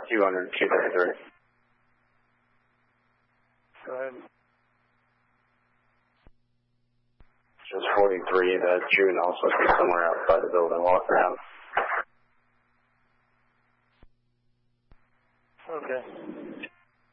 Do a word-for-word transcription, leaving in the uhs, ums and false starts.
two hundred, two thirty-three. Go ahead. Just forty-three, the juvenile supposed to be somewhere outside the building, walk around. Okay.